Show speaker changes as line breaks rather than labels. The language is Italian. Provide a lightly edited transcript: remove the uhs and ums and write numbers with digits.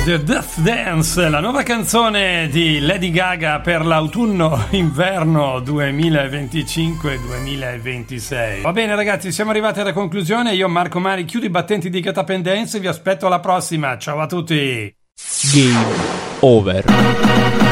The Death Dance, la nuova canzone di Lady Gaga per l'autunno-inverno 2025-2026. Va bene ragazzi, siamo arrivati alla conclusione. Io, Marco Mari, chiudo i battenti di Get Up and Dance. Vi aspetto alla prossima. Ciao a tutti.
Game over.